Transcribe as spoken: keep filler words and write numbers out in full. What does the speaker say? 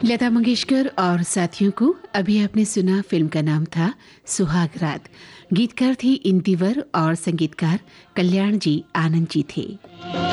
लता मंगेशकर और साथियों को अभी आपने सुना। फिल्म का नाम था सुहाग रात। गीतकार थे इंदिवर और संगीतकार कल्याण जी आनंद जी थे।